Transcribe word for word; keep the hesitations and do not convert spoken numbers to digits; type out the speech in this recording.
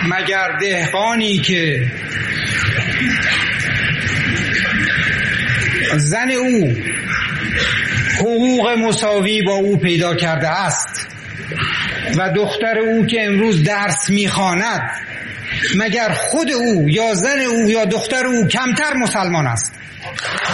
مگر دهقانی که زن او حقوق مساوی با او پیدا کرده است و دختر او که امروز درس میخواند، مگر خود او یا زن او یا دختر او کمتر مسلمان است؟